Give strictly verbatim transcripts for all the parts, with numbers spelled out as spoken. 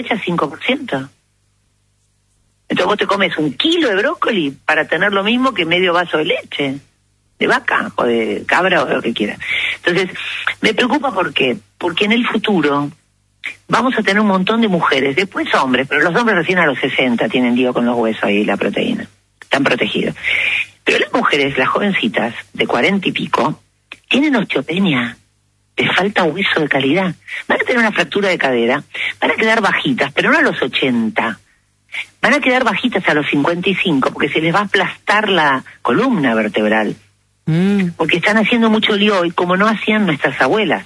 echa cinco por ciento. Entonces vos te comes un kilo de brócoli para tener lo mismo que medio vaso de leche, de vaca o de cabra o de lo que quieras. Entonces, me preocupa ¿por qué? Porque en el futuro vamos a tener un montón de mujeres, después hombres, pero los hombres recién a los sesenta tienen lío con los huesos ahí, la proteína. Están protegidos. Pero las mujeres, las jovencitas de cuarenta y pico, tienen osteopenia. Les falta hueso de calidad. Van a tener una fractura de cadera, van a quedar bajitas, pero no a los ochenta. Van a quedar bajitas a los cincuenta y cinco porque se les va a aplastar la columna vertebral. Mm. Porque están haciendo mucho lío hoy, como no hacían nuestras abuelas.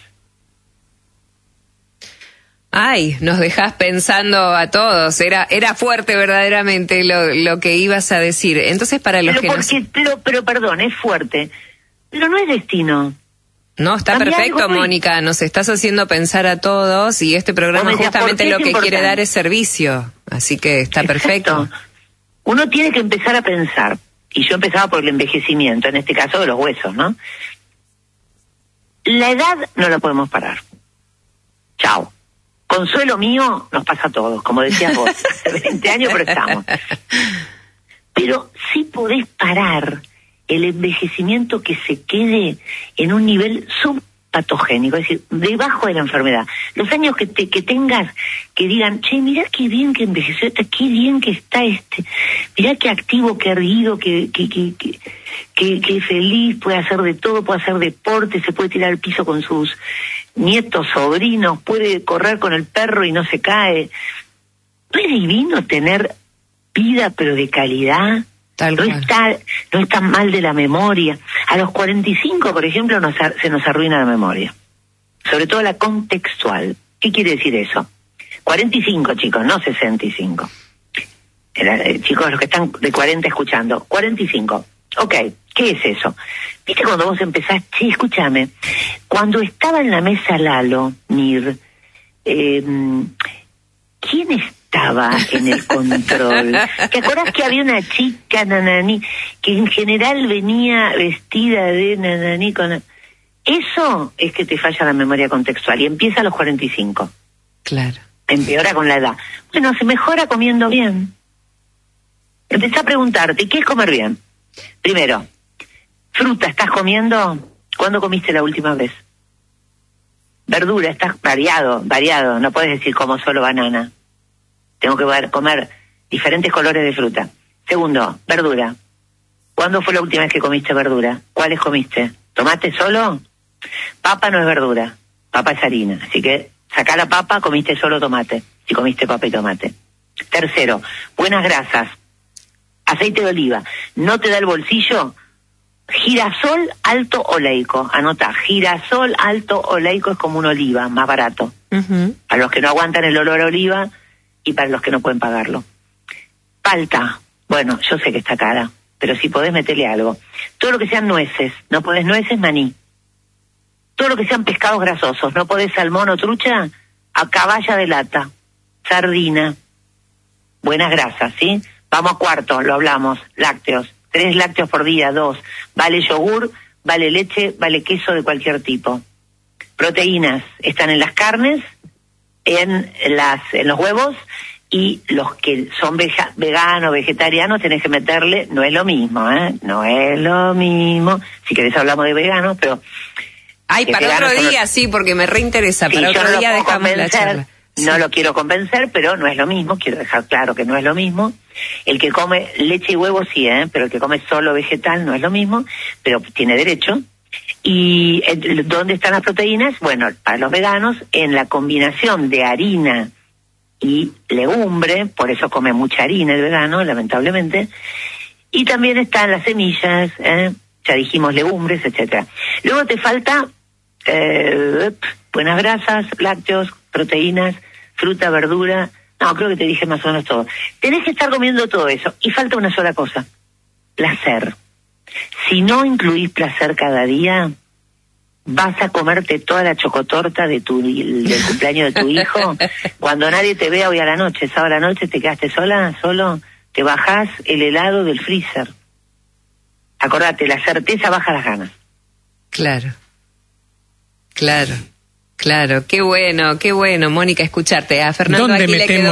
Ay, nos dejás pensando a todos. Era era fuerte verdaderamente lo, lo que ibas a decir. Entonces, para los pero que porque, nos... pero, pero, perdón, es fuerte. Pero no es destino. No, está Cambiar perfecto, Mónica. Nos estás haciendo pensar a todos y este programa decía, justamente lo que importante? quiere dar es servicio. Así que está Exacto. perfecto. Uno tiene que empezar a pensar. Y yo empezaba por el envejecimiento, en este caso de los huesos, ¿no? La edad no la podemos parar. Chao. Consuelo mío nos pasa a todos, como decías vos. Hace veinte años, pero estamos. Pero sí podés parar el envejecimiento que se quede en un nivel subpatogénico, es decir, debajo de la enfermedad. Los años que te, que tengas, que digan, che, mirá qué bien que envejeció este, qué bien que está este, mirá qué activo, qué erguido, qué, qué, qué, qué, qué, qué feliz, puede hacer de todo, puede hacer deporte, se puede tirar al piso con sus nietos, sobrinos, puede correr con el perro y no se cae. ¿No es divino tener vida pero de calidad? Tal no cual. está no está mal de la memoria. A los cuarenta y cinco, por ejemplo, nos, se nos arruina la memoria. Sobre todo la contextual. ¿Qué quiere decir eso? cuarenta y cinco, chicos, no sesenta y cinco. Eh, chicos, los que están de cuarenta escuchando. cuarenta y cinco. Ok, ¿qué es eso? ¿Viste cuando vos empezás? Sí, escúchame. Cuando estaba en la mesa Lalo, Mir, eh, ¿quién estaba en el control? ¿Te acuerdas que había una chica, nanani, que en general venía vestida de nanani con... Eso es que te falla la memoria contextual y empieza a los cuarenta y cinco. Claro. Empeora con la edad. Bueno, se mejora comiendo bien. Empezá a preguntarte, ¿qué es comer bien? Primero, fruta, ¿estás comiendo? ¿Cuándo comiste la última vez? Verdura, estás variado, variado. No puedes decir como solo banana. Tengo que comer diferentes colores de fruta. Segundo, verdura. ¿Cuándo fue la última vez que comiste verdura? ¿Cuáles comiste? ¿Tomate solo? Papa no es verdura. Papa es harina. Así que sacá la papa, comiste solo tomate. Si comiste papa y tomate. Tercero, buenas grasas. Aceite de oliva. ¿No te da el bolsillo? Girasol alto oleico. Anota, girasol alto oleico es como una oliva, más barato. Uh-huh. Para los que no aguantan el olor a oliva y para los que no pueden pagarlo. Palta. Bueno, yo sé que está cara, pero si podés meterle algo. Todo lo que sean nueces. No podés nueces, maní. Todo lo que sean pescados grasosos. No podés salmón o trucha, a caballa de lata. Sardina. Buenas grasas, ¿sí? Vamos a cuarto, lo hablamos. Lácteos. Tres lácteos por día, dos. Vale yogur, vale leche, vale queso de cualquier tipo. Proteínas están en las carnes, en las en los huevos, y los que son veja, veganos, vegetarianos, tenés que meterle, no es lo mismo, ¿eh? No es lo mismo. Si querés hablamos de veganos, pero... Ay, para otro día, los... sí, porque me reinteresa. Sí, para otro no día dejamos la charla. No sí. lo quiero convencer, pero no es lo mismo, quiero dejar claro que no es lo mismo. El que come leche y huevo sí, ¿eh? Pero el que come solo vegetal no es lo mismo, pero tiene derecho. ¿Y dónde están las proteínas? Bueno, para los veganos, en la combinación de harina y legumbre, por eso come mucha harina el vegano, lamentablemente, y también están las semillas, ¿eh? Ya dijimos legumbres, etcétera. Luego te falta eh, buenas grasas, lácteos, proteínas, fruta, verdura. No, creo que te dije más o menos todo. Tenés que estar comiendo todo eso. Y falta una sola cosa. Placer. Si no incluís placer cada día, vas a comerte toda la chocotorta de tu, del cumpleaños de tu hijo. Cuando nadie te vea hoy a la noche, sábado a la noche, te quedaste sola, solo, te bajás el helado del freezer. Acordate, la certeza baja las ganas. Claro. Claro. Claro, qué bueno, qué bueno, Mónica, escucharte. A Fernando aquí le quedó